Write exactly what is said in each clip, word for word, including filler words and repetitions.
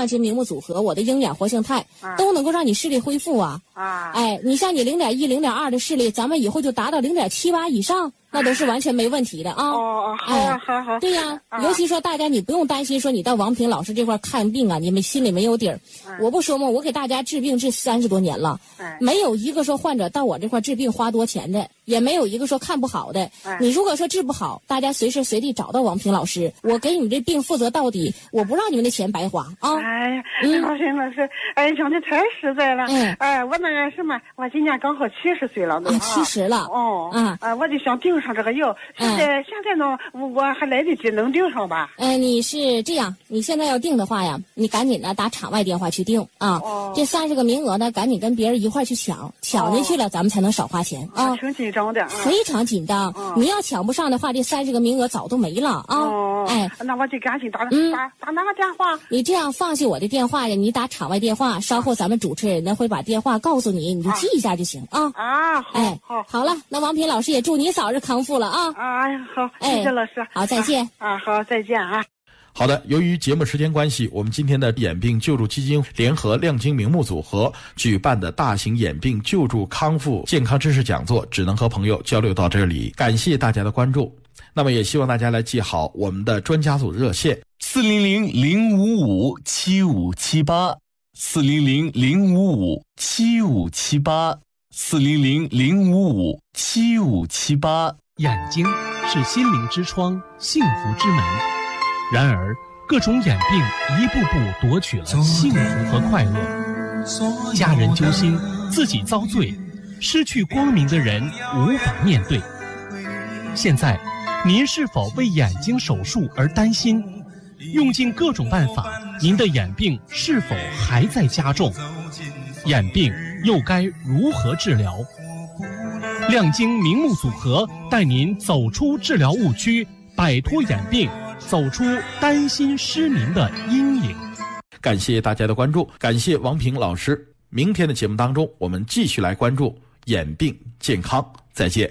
亮金明目组合，我的鹰眼活性肽、啊、都能够让你视力恢复啊！啊，哎，你像你零点一、零点二的视力，咱们以后就达到零点七八以上。那都是完全没问题的啊！ 哦，好啊，好好。 对呀、啊，尤其说大家你不用担心说你到王平老师这块看病啊，你们心里没有底儿。嗯、我不说嘛，我给大家治病治三十多年了，嗯、没有一个说患者到我这块治病花多钱的，也没有一个说看不好的。嗯、你如果说治不好，大家随时随地找到王平老师，我给你们这病负责到底，我不让你们的钱白花啊！ 哎呀，嗯、王平老师，哎，讲的太实在了。嗯，哎，我那个什么，我今年刚好七十岁了， 啊，七十了。 哦，啊，啊，我就想订上这个药。现在、嗯、现在呢，我还来得及，能订上吧？ 呃，你是这样，你现在要订的话呀，你赶紧的打场外电话去订啊。哦。这三十个名额呢，赶紧跟别人一块去抢，抢进去了，哦、咱们才能少花钱啊。 挺紧张的。啊、 非常紧张。嗯、你要抢不上的话，这三十个名额早都没了啊。哦。哎， 那我就赶紧打、嗯、打打哪个电话？ 你这样放下我的电话呀，你打场外电话，稍后咱们主持人呢会把电话告诉你，你就记一下就行啊。 啊，好。 哎，好，好了，那王平老师也祝你早日康复了啊。 啊，好，谢谢老师。 哎、好，再见。 啊，啊好，再见啊。 好的，由于节目时间关系，我们今天的眼病救助基金联合亮晶明目组合举办的大型眼病救助康复健康知识讲座，只能和朋友交流到这里。感谢大家的关注。那么也希望大家来记好我们的专家组热线四零零零五五七五七八四零零零五五七五七八四零零零五五七五七八。 眼睛是心灵之窗，幸福之门。然而，各种眼病一步步夺取了幸福和快乐。家人揪心，自己遭罪，失去光明的人无法面对。现在，您是否为眼睛手术而担心？用尽各种办法，您的眼病是否还在加重？眼病又该如何治疗？亮晶明目组合带您走出治疗误区，摆脱眼病，走出担心失明的阴影。 感谢大家的关注，感谢王平老师。明天的节目当中，我们继续来关注眼病健康。再见。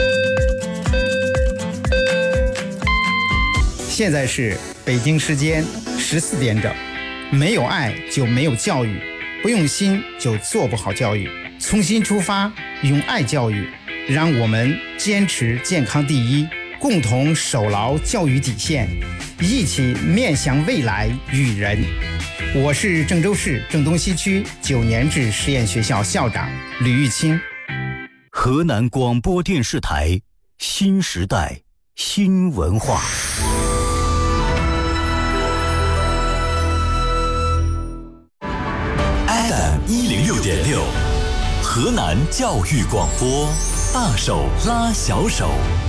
现在是北京时间十四点整。没有爱就没有教育，不用心就做不好教育。从心出发，用爱教育，让我们坚持健康第一，共同守牢教育底线，一起面向未来育人。我是郑州市郑东西区九年制实验学校校长吕玉清。 河南广播电视台新时代新文化。F M 一零六点六，河南教育广播，大手拉小手。